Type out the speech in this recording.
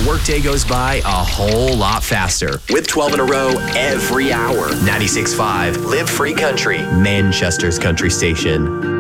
workday goes by a whole lot faster with 12 in a row every hour. 96.5 Live Free Country, Manchester's country station.